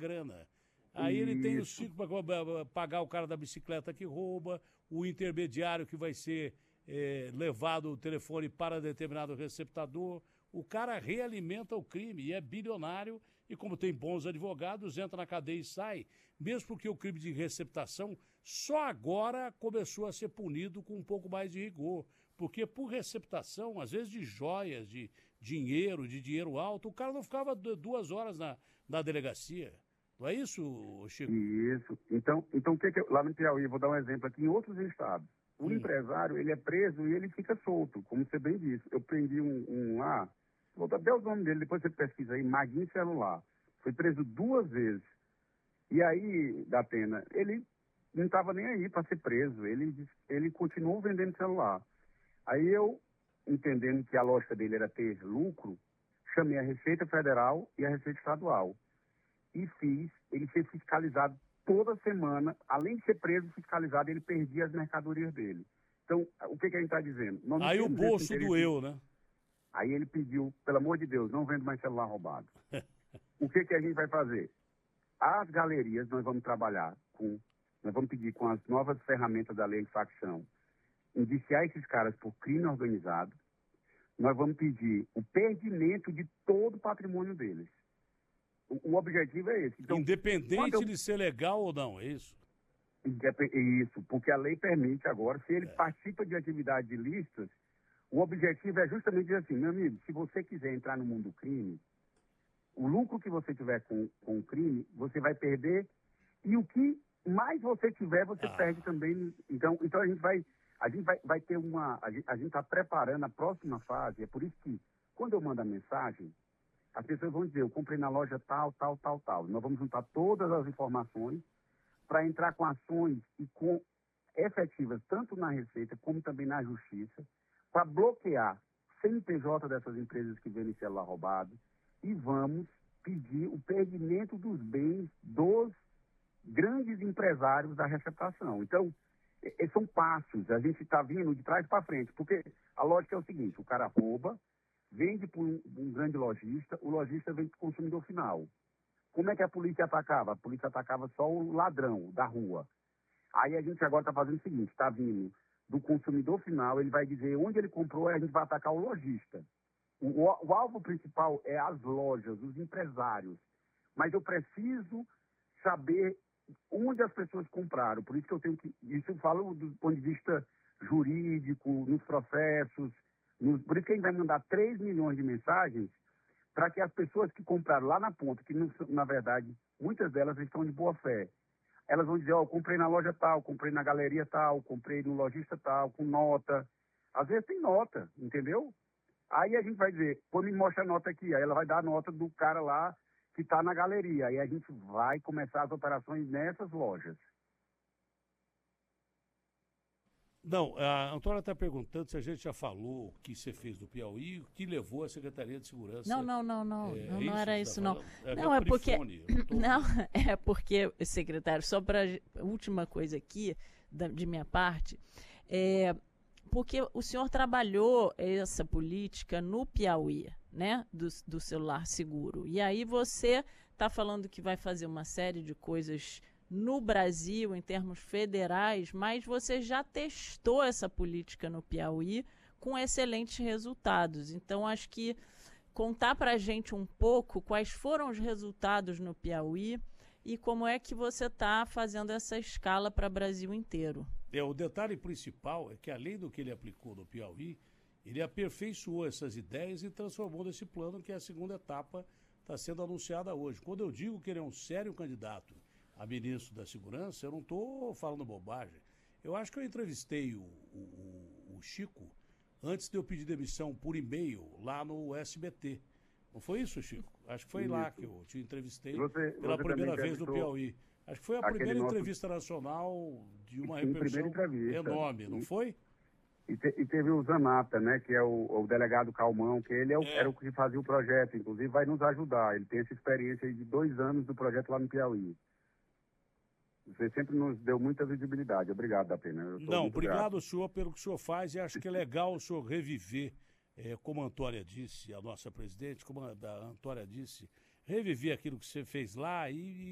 grana. Aí ele tem os Isso. ciclos para pagar o cara da bicicleta que rouba, o intermediário que vai ser levado o telefone para determinado receptador. O cara realimenta o crime e é bilionário e, como tem bons advogados, entra na cadeia e sai. Mesmo porque o crime de receptação só agora começou a ser punido com um pouco mais de rigor. Porque por receptação, às vezes de joias, de dinheiro alto, o cara não ficava 2 horas na delegacia. Não é isso, Chico? Isso. Então o que lá no Piauí, vou dar um exemplo aqui, em outros estados, o empresário, ele é preso e ele fica solto, como você bem disse. Eu prendi um lá, vou dar até o nome dele, depois você pesquisa aí, Maguinho Celular. Foi preso 2 vezes. E aí, da pena, ele não estava nem aí para ser preso, ele continuou vendendo celular. Aí eu, entendendo que a lógica dele era ter lucro, chamei a Receita Federal e a Receita Estadual. E ele ser fiscalizado toda semana, além de ser preso, fiscalizado, ele perdia as mercadorias dele. Então, o que a gente está dizendo? Aí o bolso doeu, né? Aí ele pediu, pelo amor de Deus, não vendo mais celular roubado. O que a gente vai fazer? As galerias, nós vamos trabalhar nós vamos pedir com as novas ferramentas da lei de facção, indiciar esses caras por crime organizado, nós vamos pedir o perdimento de todo o patrimônio deles. O objetivo é esse. Então, independente de ser legal ou não, é isso? Isso, porque a lei permite agora, se ele participa de atividades ilícitas, o objetivo é justamente dizer assim, meu amigo, se você quiser entrar no mundo do crime, o lucro que você tiver com o crime, você vai perder, e o que mais você tiver, você perde também. Então a gente vai ter a gente está preparando a próxima fase, é por isso que, quando eu mando a mensagem, as pessoas vão dizer, eu comprei na loja tal. Nós vamos juntar todas as informações para entrar com ações e com efetivas, tanto na Receita como também na Justiça, para bloquear CNPJ dessas empresas que vendem celular roubado e vamos pedir o perdimento dos bens dos grandes empresários da receptação. Então, são passos, a gente está vindo de trás para frente, porque a lógica é o seguinte, o cara rouba, vende para um grande lojista, o lojista vende para o consumidor final. Como é que a polícia atacava? A polícia atacava só o ladrão da rua. Aí a gente agora está fazendo o seguinte, está vindo do consumidor final, ele vai dizer onde ele comprou e a gente vai atacar o lojista. O alvo principal é as lojas, os empresários. Mas eu preciso saber onde as pessoas compraram. Por isso que eu tenho que... Isso eu falo do ponto de vista jurídico, nos processos. Por isso que a gente vai mandar 3 milhões de mensagens para que as pessoas que compraram lá na ponta, que na verdade, muitas delas estão de boa fé, elas vão dizer, eu comprei na loja tal, comprei na galeria tal, comprei no lojista tal, com nota. Às vezes tem nota, entendeu? Aí a gente vai dizer, me mostra a nota aqui. Aí ela vai dar a nota do cara lá que está na galeria. Aí a gente vai começar as operações nessas lojas. Não, a Antônia está perguntando se a gente já falou o que você fez do Piauí, o que levou a Secretaria de Segurança. Não era isso, não. Não, é porque... Não, é porque, secretário, só para última coisa aqui, de minha parte, porque o senhor trabalhou essa política no Piauí, né, do celular seguro. E aí você está falando que vai fazer uma série de coisas no Brasil, em termos federais, mas você já testou essa política no Piauí com excelentes resultados. Então, acho que contar para a gente um pouco quais foram os resultados no Piauí e como é que você está fazendo essa escala para o Brasil inteiro. O detalhe principal é que, além do que ele aplicou no Piauí, ele aperfeiçoou essas ideias e transformou nesse plano que é a segunda etapa está sendo anunciada hoje. Quando eu digo que ele é um sério candidato a ministro da Segurança, eu não estou falando bobagem. Eu acho que eu entrevistei o Chico antes de eu pedir demissão por e-mail lá no SBT. Não foi isso, Chico? Acho que foi lá que eu te entrevistei pela primeira vez no Piauí. Acho que foi a primeira entrevista nacional de uma repercussão enorme, não foi? E teve o Zanata, né, que é o delegado Calmão, que ele era o que fazia o projeto, inclusive vai nos ajudar. Ele tem essa experiência de 2 anos do projeto lá no Piauí. Você sempre nos deu muita visibilidade. Obrigado, da pena. Não, obrigado, senhor, pelo que o senhor faz, e acho que é legal o senhor reviver, como a Antônia disse, a nossa presidente, como a Antônia disse, reviver aquilo que você fez lá e